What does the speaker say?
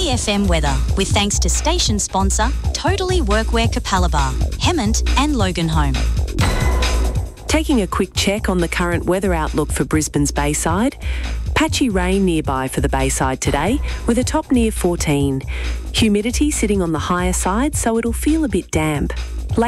Today FM weather, with thanks to station sponsor Totally Workwear Capalaba, Hemmant and Loganholme. Taking a quick check on the current weather outlook for Brisbane's Bayside. Patchy rain nearby for the Bayside today, with a top near 14. Humidity sitting on the higher side, so it'll feel a bit damp.